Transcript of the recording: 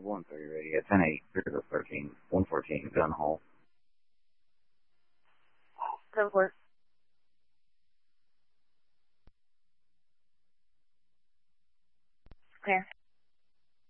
130 ready. At 10-8, 13, 114, gun hole. 10-4. Clear.